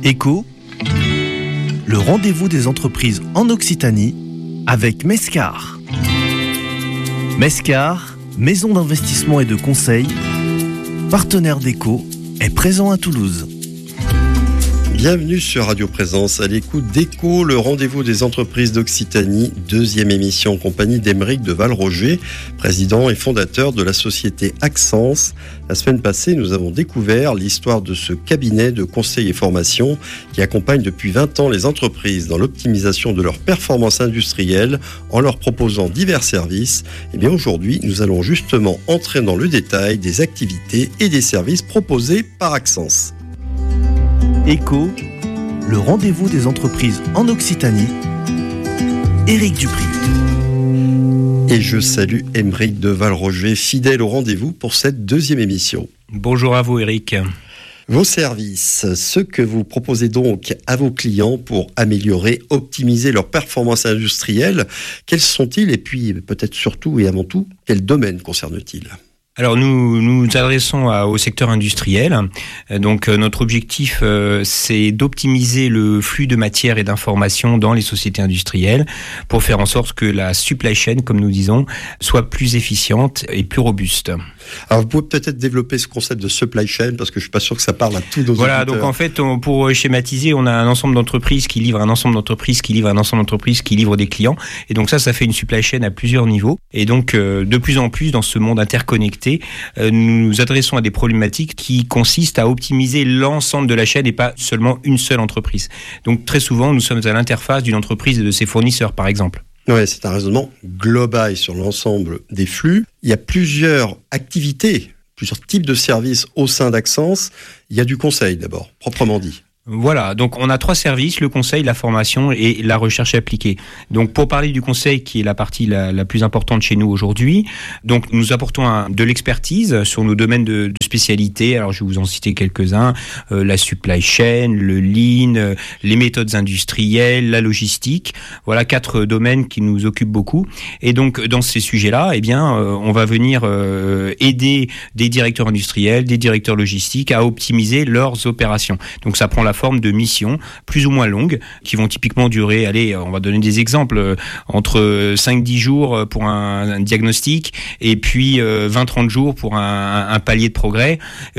Écho, le rendez-vous des entreprises en Occitanie avec Mescar. Mescar, maison d'investissement et de conseil, partenaire d'Écho, est présent à Toulouse. Bienvenue sur Radio Présence, à l'écoute d'Écho, le rendez-vous des entreprises d'Occitanie, deuxième émission en compagnie d'Aymeric de Valroger, président et fondateur de la société Axence. La semaine passée, nous avons découvert l'histoire de ce cabinet de conseil et formation qui accompagne depuis 20 ans les entreprises dans l'optimisation de leur performance industrielle en leur proposant divers services. Et bien aujourd'hui, nous allons justement entrer dans le détail des activités et des services proposés par Axence. Écho, le rendez-vous des entreprises en Occitanie. Éric Dupri. Et je salue Aymeric de Valroger, fidèle au rendez-vous pour cette deuxième émission. Bonjour à vous Éric. Vos services, ce que vous proposez donc à vos clients pour améliorer, optimiser leur performance industrielle, quels sont-ils et puis peut-être surtout et avant tout, quel domaine concerne-t-il ? Alors nous nous adressons au secteur industriel. Donc notre objectif c'est d'optimiser le flux de matières et d'informations dans les sociétés industrielles pour faire en sorte que la supply chain, comme nous disons, soit plus efficiente et plus robuste. Alors vous pouvez peut-être développer ce concept de supply chain parce que je suis pas sûr que ça parle à tous nos auditeurs. Voilà, donc en fait pour schématiser, on a un ensemble d'entreprises qui livrent un ensemble d'entreprises qui livrent un ensemble d'entreprises qui livrent des clients et donc ça fait une supply chain à plusieurs niveaux et donc de plus en plus dans ce monde interconnecté, nous nous adressons à des problématiques qui consistent à optimiser l'ensemble de la chaîne et pas seulement une seule entreprise. Donc très souvent, nous sommes à l'interface d'une entreprise et de ses fournisseurs, par exemple. Oui, c'est un raisonnement global sur l'ensemble des flux. Il y a plusieurs activités, plusieurs types de services au sein d'Axence. Il y a du conseil d'abord, proprement dit. Voilà, donc on a 3 services, le conseil, la formation et la recherche appliquée. Donc pour parler du conseil, qui est la partie la plus importante chez nous aujourd'hui, donc nous apportons de l'expertise sur nos domaines de spécialité. Alors je vais vous en citer quelques-uns, la supply chain, le lean, les méthodes industrielles, la logistique. Voilà 4 domaines qui nous occupent beaucoup. Et donc dans ces sujets-là, eh bien on va venir aider des directeurs industriels, des directeurs logistiques à optimiser leurs opérations. Donc ça prend la forme de missions plus ou moins longues qui vont typiquement durer, on va donner des exemples, entre 5-10 jours pour un diagnostic et puis 20-30 jours pour un palier de progrès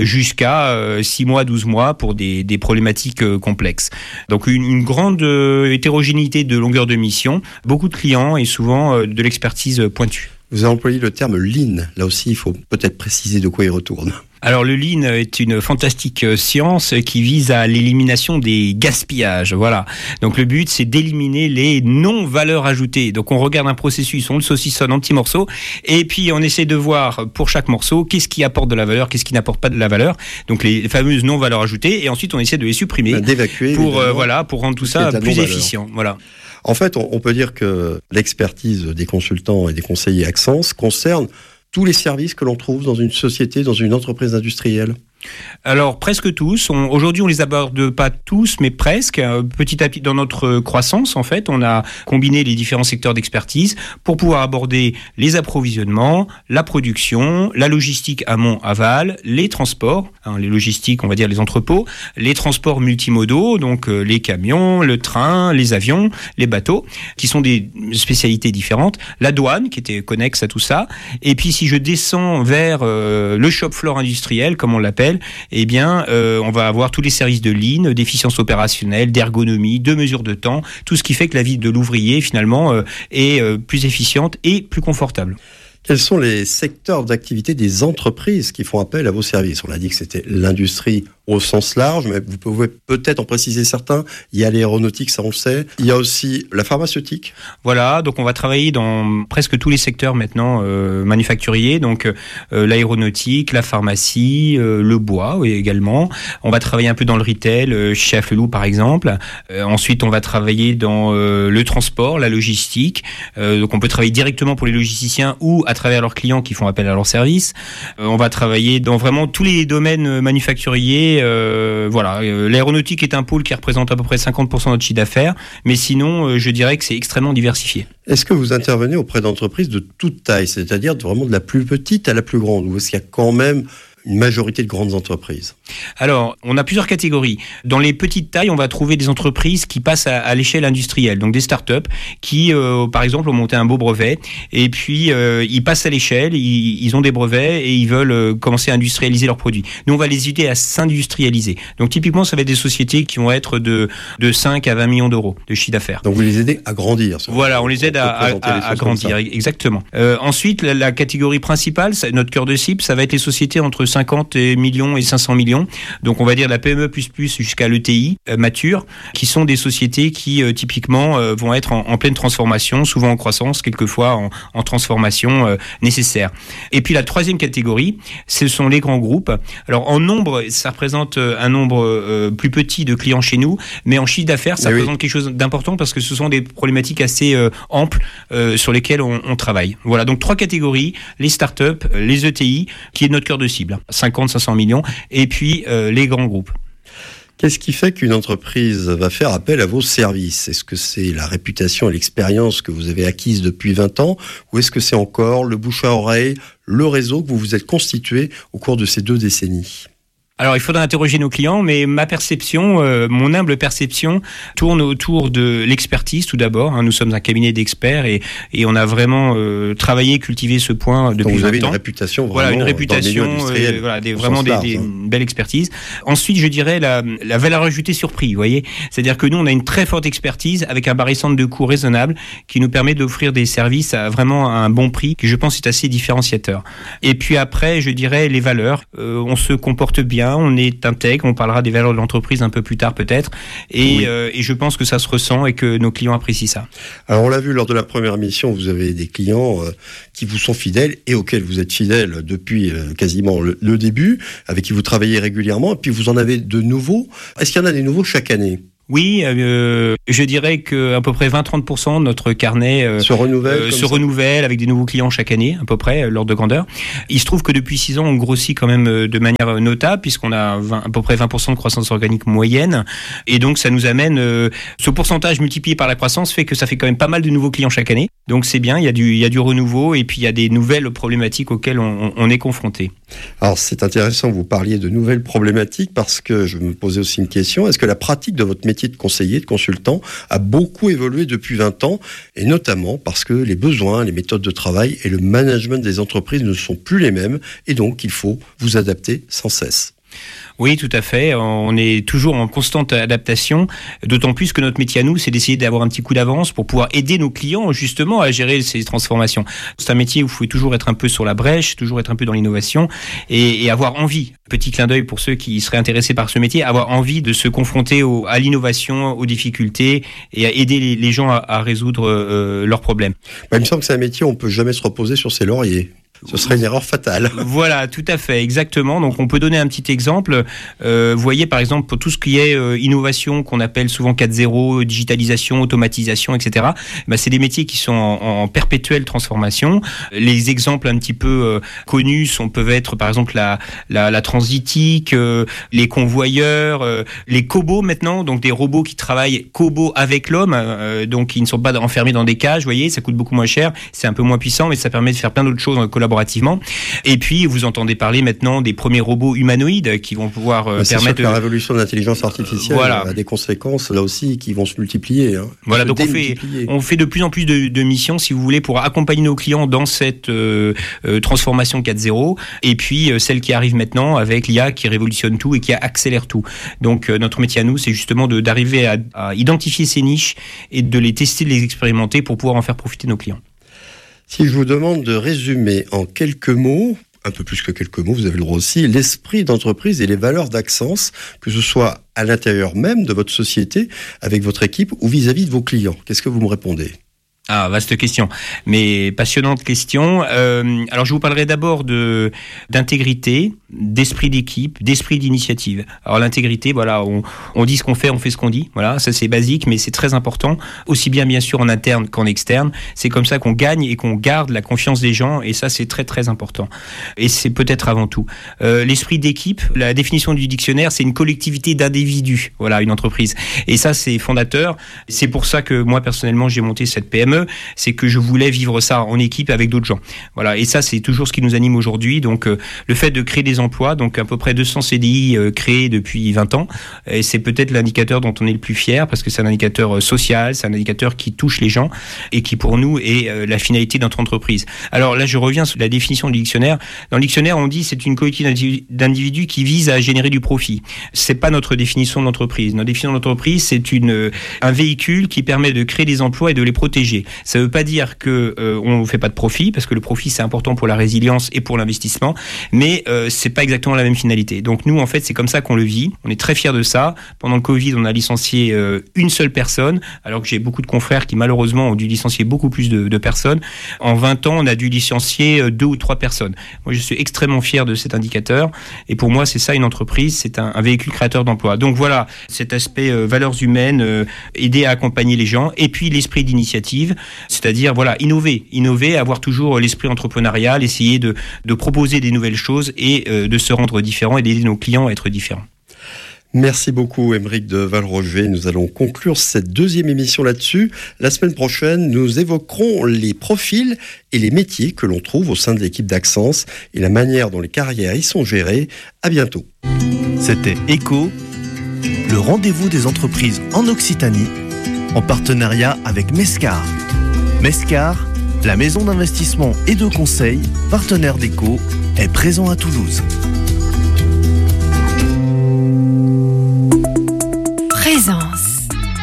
jusqu'à 6 mois, 12 mois pour des problématiques complexes. Donc une grande hétérogénéité de longueur de mission, beaucoup de clients et souvent de l'expertise pointue. Vous avez employé le terme lean. Là aussi, il faut peut-être préciser de quoi il retourne. Alors le lean est une fantastique science qui vise à l'élimination des gaspillages. Voilà. Donc le but c'est d'éliminer les non-valeurs ajoutées. Donc on regarde un processus, on le saucissonne en petits morceaux et puis on essaie de voir pour chaque morceau qu'est-ce qui apporte de la valeur, qu'est-ce qui n'apporte pas de la valeur. Donc les fameuses non-valeurs ajoutées et ensuite on essaie de les supprimer d'évacuer pour rendre tout ça plus efficient. Voilà. En fait, on peut dire que l'expertise des consultants et des conseillers Axence concerne tous les services que l'on trouve dans une société, dans une entreprise industrielle. Alors presque tous. Aujourd'hui, on les aborde pas tous, mais presque. Petit à petit, dans notre croissance, en fait, on a combiné les différents secteurs d'expertise pour pouvoir aborder les approvisionnements, la production, la logistique amont-aval, les transports, les logistiques, on va dire les entrepôts, les transports multimodaux, donc les camions, le train, les avions, les bateaux, qui sont des spécialités différentes. La douane, qui était connexe à tout ça. Et puis, si je descends vers le shop floor industriel, comme on l'appelle, eh bien, on va avoir tous les services de lean, d'efficience opérationnelle, d'ergonomie, de mesure de temps, tout ce qui fait que la vie de l'ouvrier, finalement, est plus efficiente et plus confortable. Quels sont les secteurs d'activité des entreprises qui font appel à vos services ? On a dit que c'était l'industrie au sens large, mais vous pouvez peut-être en préciser certains. Il y a l'aéronautique, ça on le sait. Il y a aussi la pharmaceutique. Voilà, donc on va travailler dans presque tous les secteurs maintenant manufacturiers, donc l'aéronautique, la pharmacie, le bois également. On va travailler un peu dans le retail, chez Afflelou par exemple. Ensuite, on va travailler dans le transport, la logistique. Donc on peut travailler directement pour les logisticiens ou à travers leurs clients qui font appel à leurs services. On va travailler dans vraiment tous les domaines manufacturiers. L'aéronautique est un pôle qui représente à peu près 50% de notre chiffre d'affaires, mais sinon, je dirais que c'est extrêmement diversifié. Est-ce que vous intervenez auprès d'entreprises de toute taille, c'est-à-dire vraiment de la plus petite à la plus grande, ou est-ce qu'il y a quand même une majorité de grandes entreprises? Alors, on a plusieurs catégories. Dans les petites tailles, on va trouver des entreprises qui passent à l'échelle industrielle, donc des startups qui, par exemple, ont monté un beau brevet et puis ils passent à l'échelle, ils ont des brevets et ils veulent commencer à industrialiser leurs produits. Nous, on va les aider à s'industrialiser. Donc, typiquement, ça va être des sociétés qui vont être de 5 à 20 millions d'euros de chiffre d'affaires. Donc, vous les aidez à grandir. Voilà, on les aide à grandir, exactement. Ensuite, la catégorie principale, notre cœur de cible, ça va être les sociétés entre 50 millions et 500 millions. Donc, on va dire la PME++ jusqu'à l'ETI mature, qui sont des sociétés qui, typiquement, vont être en pleine transformation, souvent en croissance, quelquefois en transformation nécessaire. Et puis, la troisième catégorie, ce sont les grands groupes. Alors, en nombre, ça représente un nombre plus petit de clients chez nous, mais en chiffre d'affaires, ça représente quelque chose d'important parce que ce sont des problématiques assez amples sur lesquelles on travaille. Voilà, donc 3 catégories, les startups, les ETI, qui est notre cœur de cible, 50-500 millions, et puis les grands groupes. Qu'est-ce qui fait qu'une entreprise va faire appel à vos services? Est-ce que c'est la réputation et l'expérience que vous avez acquise depuis 20 ans, ou est-ce que c'est encore le bouche à oreille, le réseau que vous vous êtes constitué au cours de ces 2 décennies? Alors, il faudra interroger nos clients, mais ma perception, mon humble perception, tourne autour de l'expertise tout d'abord. Nous sommes un cabinet d'experts et on a vraiment travaillé, cultivé ce point depuis 20 ans. Donc vous avez une réputation vraiment une réputation, vraiment une belle expertise. Ensuite, je dirais la valeur ajoutée sur prix, vous voyez. C'est-à-dire que nous, on a une très forte expertise avec un barycentre de coûts raisonnable qui nous permet d'offrir des services à vraiment un bon prix, qui je pense est assez différenciateur. Et puis après, je dirais les valeurs. On se comporte bien. On est intègre, on parlera des valeurs de l'entreprise un peu plus tard peut-être, et je pense que ça se ressent et que nos clients apprécient ça. Alors on l'a vu lors de la première émission, vous avez des clients qui vous sont fidèles et auxquels vous êtes fidèles depuis quasiment le début, avec qui vous travaillez régulièrement, et puis vous en avez de nouveaux. Est-ce qu'il y en a des nouveaux chaque année ? Oui, je dirais qu'à peu près 20-30% de notre carnet se renouvelle avec des nouveaux clients chaque année, à peu près, l'ordre de grandeur. Il se trouve que depuis 6 ans, on grossit quand même de manière notable, puisqu'on a à peu près 20% de croissance organique moyenne. Et donc, ça nous amène... ce pourcentage multiplié par la croissance fait que ça fait quand même pas mal de nouveaux clients chaque année. Donc, c'est bien, il y a du renouveau et puis il y a des nouvelles problématiques auxquelles on est confronté. Alors, c'est intéressant, vous parliez de nouvelles problématiques parce que je me posais aussi une question. Est-ce que la pratique de votre métier de conseiller, de consultant, a beaucoup évolué depuis 20 ans, et notamment parce que les besoins, les méthodes de travail et le management des entreprises ne sont plus les mêmes, et donc il faut vous adapter sans cesse. Oui, tout à fait. On est toujours en constante adaptation, d'autant plus que notre métier à nous, c'est d'essayer d'avoir un petit coup d'avance pour pouvoir aider nos clients justement à gérer ces transformations. C'est un métier où il faut toujours être un peu sur la brèche, toujours être un peu dans l'innovation et avoir envie. Petit clin d'œil pour ceux qui seraient intéressés par ce métier, avoir envie de se confronter à l'innovation, aux difficultés et à aider les gens à résoudre leurs problèmes. Il me semble que c'est un métier où on ne peut jamais se reposer sur ses lauriers. Ce serait une erreur fatale. Voilà, tout à fait, exactement. Donc, on peut donner un petit exemple. Vous voyez, par exemple, pour tout ce qui est innovation, qu'on appelle souvent 4.0, digitalisation, automatisation, etc. C'est des métiers qui sont en perpétuelle transformation. Les exemples un petit peu connus peuvent être, par exemple, la transitique, les convoyeurs, les cobots maintenant, donc des robots qui travaillent cobots avec l'homme, donc qui ne sont pas enfermés dans des cages. Vous voyez, ça coûte beaucoup moins cher, c'est un peu moins puissant, mais ça permet de faire plein d'autres choses collaborativement. Et puis, vous entendez parler maintenant des premiers robots humanoïdes qui vont pouvoir permettre... La révolution de l'intelligence artificielle a des conséquences, là aussi, qui vont se multiplier. Voilà, donc on fait de plus en plus de missions, si vous voulez, pour accompagner nos clients dans cette transformation 4.0, et puis celle qui arrive maintenant avec l'IA qui révolutionne tout et qui accélère tout. Donc, notre métier à nous, c'est justement d'arriver à identifier ces niches et de les tester, de les expérimenter pour pouvoir en faire profiter nos clients. Si je vous demande de résumer en quelques mots, un peu plus que quelques mots, vous avez le droit aussi, l'esprit d'entreprise et les valeurs d'Axence, que ce soit à l'intérieur même de votre société, avec votre équipe ou vis-à-vis de vos clients, qu'est-ce que vous me répondez ? Ah, vaste question, mais passionnante question. Alors, je vous parlerai d'abord d'intégrité, d'esprit d'équipe, d'esprit d'initiative. Alors, l'intégrité, voilà, on dit ce qu'on fait, on fait ce qu'on dit. Voilà, ça c'est basique, mais c'est très important, aussi bien sûr en interne qu'en externe. C'est comme ça qu'on gagne et qu'on garde la confiance des gens, et ça c'est très très important. Et c'est peut-être avant tout. L'esprit d'équipe, la définition du dictionnaire, c'est une collectivité d'individus. Voilà, une entreprise. Et ça c'est fondateur. C'est pour ça que moi personnellement j'ai monté cette PME. PME, c'est que je voulais vivre ça en équipe avec d'autres gens. Voilà, et ça c'est toujours ce qui nous anime aujourd'hui. Donc le fait de créer des emplois, donc à peu près 200 CDI créés depuis 20 ans, et c'est peut-être l'indicateur dont on est le plus fier parce que c'est un indicateur social, c'est un indicateur qui touche les gens et qui pour nous est la finalité de notre entreprise. Alors là je reviens sur la définition du dictionnaire. Dans le dictionnaire on dit c'est une collectivité d'individus qui vise à générer du profit. C'est pas notre définition de l'entreprise. Notre définition de l'entreprise c'est un véhicule qui permet de créer des emplois et de les protéger. Ça veut pas dire que on ne fait pas de profit parce que le profit c'est important pour la résilience et pour l'investissement, mais c'est pas exactement la même finalité. Donc nous en fait c'est comme ça qu'on le vit. On est très fiers de ça. Pendant le Covid on a licencié une seule personne, alors que j'ai beaucoup de confrères qui malheureusement ont dû licencier beaucoup plus de personnes. En 20 ans on a dû licencier 2 ou 3 personnes. Moi je suis extrêmement fier de cet indicateur et pour moi c'est ça une entreprise, c'est un véhicule créateur d'emplois. Donc voilà, cet aspect valeurs humaines, aider à accompagner les gens et puis l'esprit d'initiative, c'est-à-dire voilà innover, avoir toujours l'esprit entrepreneurial, essayer de proposer des nouvelles choses et de se rendre différent et d'aider nos clients à être différents. Merci beaucoup Aymeric de Valroger. Nous allons conclure cette deuxième émission là-dessus. La semaine prochaine, nous évoquerons les profils et les métiers que l'on trouve au sein de l'équipe d'Axence et la manière dont les carrières y sont gérées. À bientôt. C'était ECO, le rendez-vous des entreprises en Occitanie, en partenariat avec Mescar. Mescar, la maison d'investissement et de conseil, partenaire d'ECO, est présent à Toulouse. Présence.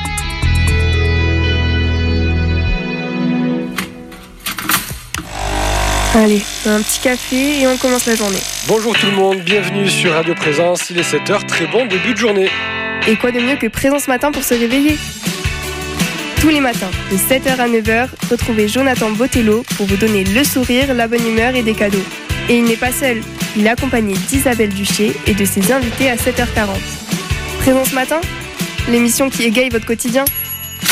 Allez, un petit café et on commence la journée. Bonjour tout le monde, bienvenue sur Radio Présence, il est 7h, très bon début de journée. Et quoi de mieux que Présence Matin pour se réveiller ? Tous les matins, de 7h à 9h, retrouvez Jonathan Botello pour vous donner le sourire, la bonne humeur et des cadeaux. Et il n'est pas seul, il est accompagné d'Isabelle Duché et de ses invités à 7h40. Présence Matin ? L'émission qui égaye votre quotidien.